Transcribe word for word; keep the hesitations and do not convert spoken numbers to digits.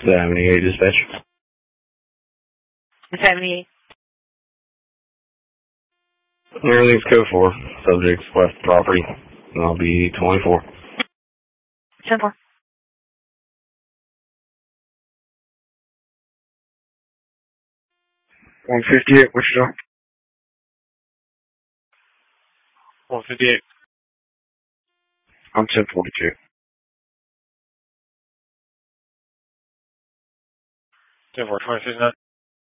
seventy-eight dispatch. seventy-eight. Everything's code four. Subject's left property. And I'll be twenty-four. ten four. one fifty-eight, Wichita. one fifty-eight. I'm ten forty-two. ten four, twenty-six nine.